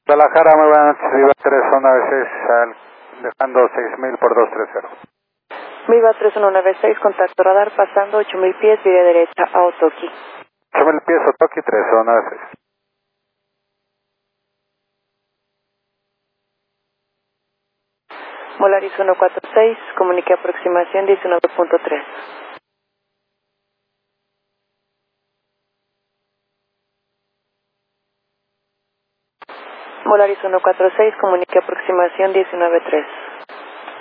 Guadalajara, muy buenas noches, Viva 3196, dejando 6000 por 230. Viva 3196, contacto radar, pasando 8000 pies, vía derecha a Otoki. 8000 pies, Otoki 3196. Volaris 146, comunique aproximación 19.3. Volaris 146, comunique aproximación 19.3.